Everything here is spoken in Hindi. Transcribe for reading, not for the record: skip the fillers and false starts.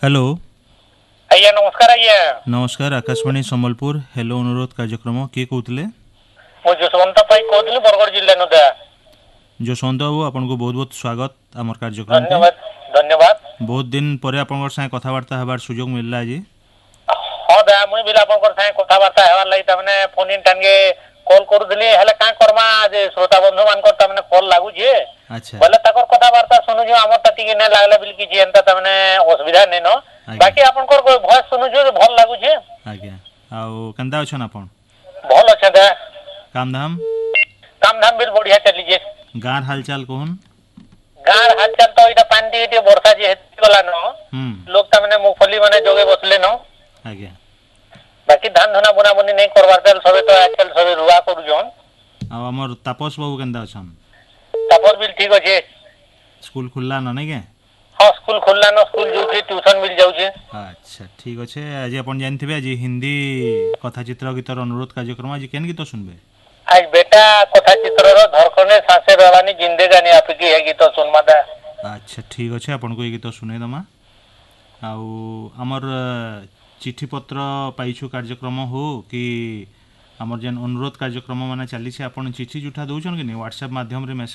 हेलो। ଆଜ୍ଞା ନମସ୍କାର ଆଜ୍ଞା। नमस्कार आकाशवाणी सम्बलपुर हेलो अनुरोध कार्यक्रम किए कहते ମୁଁ ଯଶବନ୍ତ ପାଇ କହୁଥିଲି ବରଗଡ଼ ଜିଲ୍ଲା ନୁଦା। जसवंत बाबू आपन को बहुत बहुत स्वागत आमर कार्यक्रम के। ଧନ୍ୟବାଦ ଧନ୍ୟବାଦ। बहुत दिन पर आपन साथ कथबार्ता हबार सुजोग मिलला आज। ହଁ ଦା ମୁଇଁ ବି ଆପଣଙ୍କର ସାଙ୍ଗେ କଥାବାର୍ତ୍ତା ହେବାର ଲାଗି ତାମାନେ ଫୋନ ଇନ୍ ଟାଙ୍କେ କଲ୍ କରୁଥିଲି ହେଲେ କାଁ କରମା ଯେ ଶ୍ରୋତା ବନ୍ଧୁ ମାନଙ୍କର ତାମାନେ କଲ୍ ଲାଗୁଛେ अच्छा ବୋଲେ ତାଙ୍କର କଥାବାର୍ତ୍ତା ଶୁଣୁଛୁ ଆମରଟା ଟିକେ ନାଇଁ ଲାଗଲେ ବୋଲି କିଛି ଏନ୍ତା ତାମାନେ ଅସୁବିଧା ନାଇଁ ନ ଆଜ୍ଞା ବାକି ଆପଣଙ୍କର ଭଏସ ଶୁଣୁଛୁ ଭଲ ଲାଗୁଛେ। आज्ञा आउ केंदा अछन आपन ଭଲ ଅଛେ ଦା। काम धाम କାମ ଧାମ ବି ବଢିଆ ଚାଲିଛେ। गार हालचाल कहन। ଗାଁର ହାଲଚାଲ ତ ଏଇଟା ପାଣି ଟିକେ ବର୍ଷା ଯେ ହେତିଗଲା ନ ଲୋକ ତାମାନେ ମୁଗଫଲି ମାନେ ଯୋଗେ ବସଲେ ନ आज्ञा ବାକି ଧାନ ଧନା ବୁନା ବୁନି नहीं करवार तेल सबे तो आजकल सबे रुआ करूछन। आउ हमर तापस बाबू केंदा अछन। तापर भी ठीक अच्छे। स्कूल खुलला न नहीं के। हाँ स्कूल खुलला न स्कूल जाऊे ट्यूशन मिल जाऊे। अच्छा ठीक अच्छे आज अपन जानते आज हिंदी कथाचित्र गीतर अनुरोध कार्यक्रम आज केन गीत सुनबे। आज बेटा कथा चित्र धरखने सांसे रहवानी जिंदगानी आपकी है गीत सुनमा दा। अच्छा ठीक अच्छे आपन को ये गीत सुने दमा आउ आमर चिठी पत्र पाइछु कार्यक्रम हो कि आमर जेन अनुरोध कार्यक्रम माने चली अपन चिठी जुठा दउछन कि व्हाट्सएप माध्यम रे मैसेज